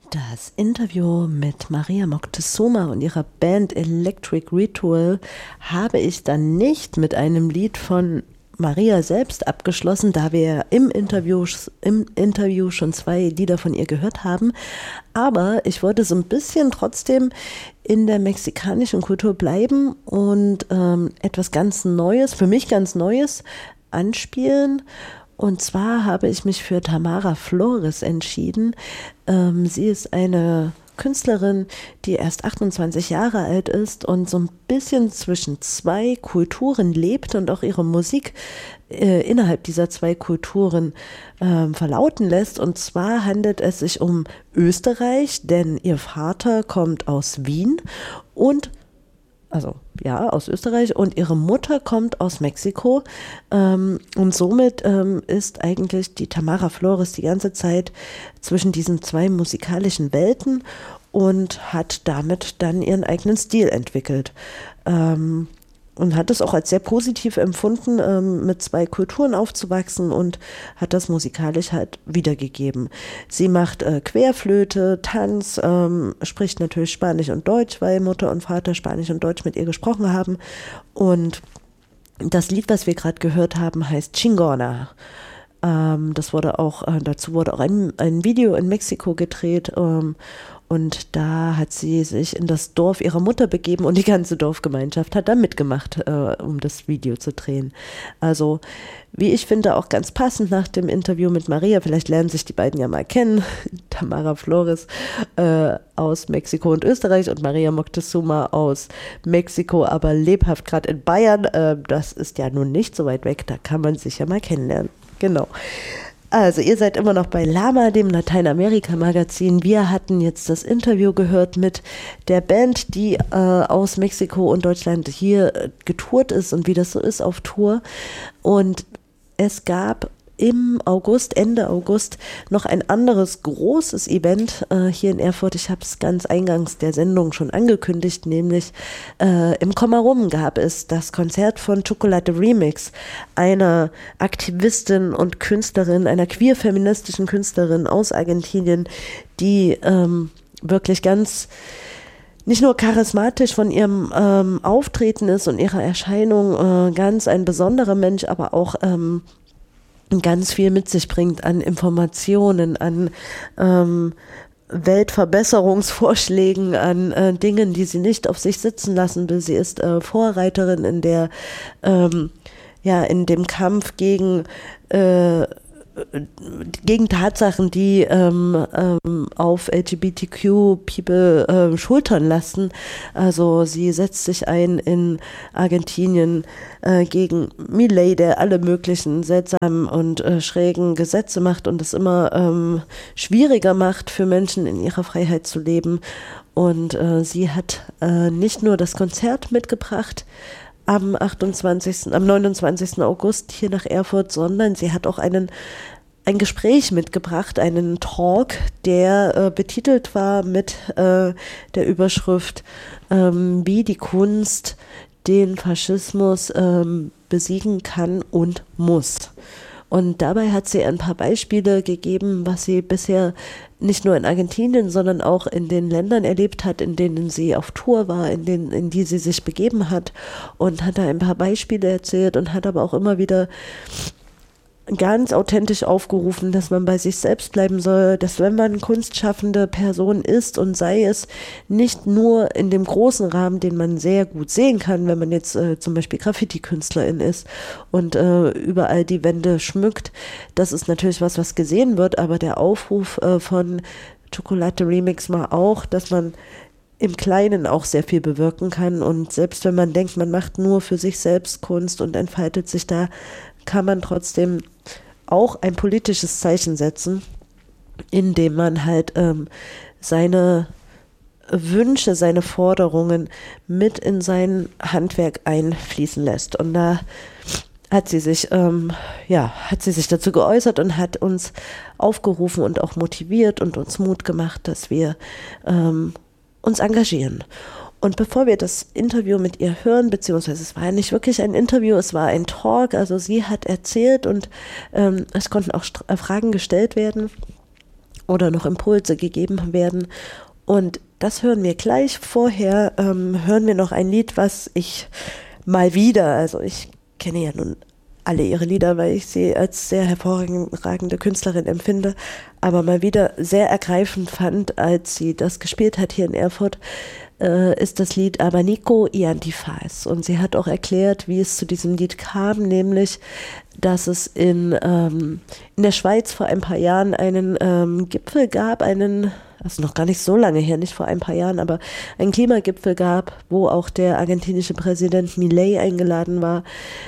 Das Interview mit Maria Moctezuma und ihrer Band Electric Ritual habe ich dann nicht mit einem Lied von Maria selbst abgeschlossen, da wir im Interview schon 2 Lieder von ihr gehört haben. Aber ich wollte so ein bisschen trotzdem in der mexikanischen Kultur bleiben und etwas ganz Neues, für mich ganz Neues, anspielen. Und zwar habe ich mich für Tamara Flores entschieden. Sie ist eine Künstlerin, die erst 28 Jahre alt ist und so ein bisschen zwischen 2 Kulturen lebt und auch ihre Musik innerhalb dieser 2 Kulturen verlauten lässt. Und zwar handelt es sich um Österreich, denn ihr Vater kommt aus Wien aus Österreich, und ihre Mutter kommt aus Mexiko, und somit ist eigentlich die Tamara Flores die ganze Zeit zwischen diesen 2 musikalischen Welten und hat damit dann ihren eigenen Stil entwickelt. Und hat es auch als sehr positiv empfunden, mit 2 Kulturen aufzuwachsen, und hat das musikalisch halt wiedergegeben. Sie macht Querflöte, Tanz, spricht natürlich Spanisch und Deutsch, weil Mutter und Vater Spanisch und Deutsch mit ihr gesprochen haben. Und das Lied, was wir gerade gehört haben, heißt Chingona. Dazu wurde auch ein Video in Mexiko gedreht, und da hat sie sich in das Dorf ihrer Mutter begeben und die ganze Dorfgemeinschaft hat da mitgemacht, um das Video zu drehen. Also, wie ich finde, auch ganz passend nach dem Interview mit Maria. Vielleicht lernen sich die beiden ja mal kennen. Tamara Flores aus Mexiko und Österreich und Maria Moctezuma aus Mexiko, aber lebhaft gerade in Bayern. Das ist ja nun nicht so weit weg, da kann man sich ja mal kennenlernen. Genau. Also, ihr seid immer noch bei Lama, dem Lateinamerika-Magazin. Wir hatten jetzt das Interview gehört mit der Band, die aus Mexiko und Deutschland hier getourt ist und wie das so ist auf Tour. Und es gab Ende August, noch ein anderes großes Event hier in Erfurt. Ich habe es ganz eingangs der Sendung schon angekündigt, nämlich im Komarum gab es das Konzert von Chocolate Remix, einer Aktivistin und Künstlerin, einer queer-feministischen Künstlerin aus Argentinien, die wirklich ganz nicht nur charismatisch von ihrem Auftreten ist und ihrer Erscheinung, ganz ein besonderer Mensch, aber auch ganz viel mit sich bringt an Informationen, an Weltverbesserungsvorschlägen, an Dingen, die sie nicht auf sich sitzen lassen will. Sie ist Vorreiterin in der in dem Kampf gegen Tatsachen, die auf LGBTQ-People schultern lassen. Also sie setzt sich ein in Argentinien gegen Milei, der alle möglichen seltsamen und schrägen Gesetze macht und es immer schwieriger macht, für Menschen in ihrer Freiheit zu leben. Und sie hat nicht nur das Konzert mitgebracht, am 29. August hier nach Erfurt, sondern sie hat auch ein Gespräch mitgebracht, einen Talk, der betitelt war mit der Überschrift wie die Kunst den Faschismus besiegen kann und muss. Und dabei hat sie ein paar Beispiele gegeben, was sie bisher nicht nur in Argentinien, sondern auch in den Ländern erlebt hat, in denen sie auf Tour war, in die sie sich begeben hat, und hat da ein paar Beispiele erzählt und hat aber auch immer wieder ganz authentisch aufgerufen, dass man bei sich selbst bleiben soll, dass wenn man kunstschaffende Person ist und sei es nicht nur in dem großen Rahmen, den man sehr gut sehen kann, wenn man jetzt zum Beispiel Graffiti-Künstlerin ist und überall die Wände schmückt, das ist natürlich was gesehen wird, aber der Aufruf von Chocolate Remix war auch, dass man im Kleinen auch sehr viel bewirken kann, und selbst wenn man denkt, man macht nur für sich selbst Kunst und entfaltet sich da, kann man trotzdem auch ein politisches Zeichen setzen, indem man halt seine Wünsche, seine Forderungen mit in sein Handwerk einfließen lässt. Und da hat sie sich dazu geäußert und hat uns aufgerufen und auch motiviert und uns Mut gemacht, dass wir uns engagieren. Und bevor wir das Interview mit ihr hören, beziehungsweise es war ja nicht wirklich ein Interview, es war ein Talk, also sie hat erzählt und es konnten auch Fragen gestellt werden. oder noch Impulse gegeben werden. Und das hören wir gleich. Vorher hören wir noch ein Lied, was ich mal wieder, also ich kenne ja nun alle ihre Lieder, weil ich sie als sehr hervorragende Künstlerin empfinde, aber mal wieder sehr ergreifend fand, als sie das gespielt hat hier in Erfurt, ist das Lied Abanico y Antifaz. Und sie hat auch erklärt, wie es zu diesem Lied kam, nämlich, dass es in der Schweiz vor ein paar Jahren einen Gipfel gab, also noch gar nicht so lange her, nicht vor ein paar Jahren, aber einen Klimagipfel gab, wo auch der argentinische Präsident Milei eingeladen war,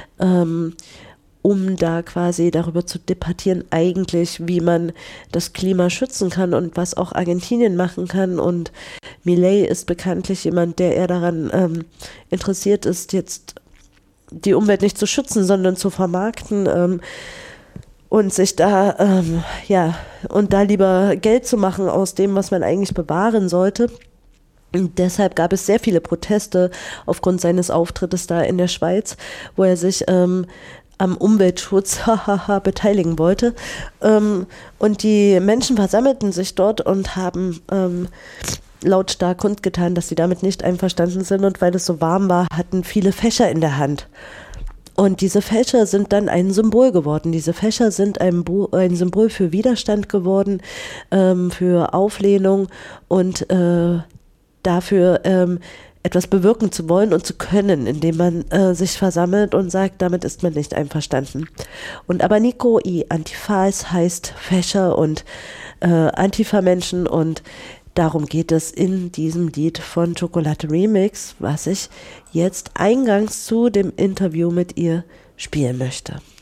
um da quasi darüber zu debattieren, eigentlich, wie man das Klima schützen kann und was auch Argentinien machen kann. Und Milei ist bekanntlich jemand, der eher daran interessiert ist, jetzt die Umwelt nicht zu schützen, sondern zu vermarkten und sich da, und da lieber Geld zu machen aus dem, was man eigentlich bewahren sollte. Und deshalb gab es sehr viele Proteste aufgrund seines Auftrittes da in der Schweiz, wo er sich am Umweltschutz beteiligen wollte. Und die Menschen versammelten sich dort und haben lautstark kundgetan, dass sie damit nicht einverstanden sind. Und weil es so warm war, hatten viele Fächer in der Hand. Und diese Fächer sind dann ein Symbol geworden. Diese Fächer sind ein Symbol für Widerstand geworden, für Auflehnung und dafür etwas bewirken zu wollen und zu können, indem man sich versammelt und sagt, damit ist man nicht einverstanden. Und Abanico y Antifaz heißt Fächer und Antifa-Menschen, und darum geht es in diesem Lied von Chocolate Remix, was ich jetzt eingangs zu dem Interview mit ihr spielen möchte.